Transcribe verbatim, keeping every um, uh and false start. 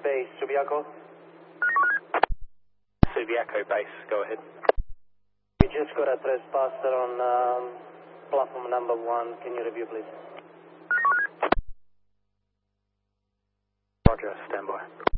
Base, Subiaco. Subiaco Base, go ahead. We just got a trespasser on um, platform number one. Can you review, please? Roger, stand by.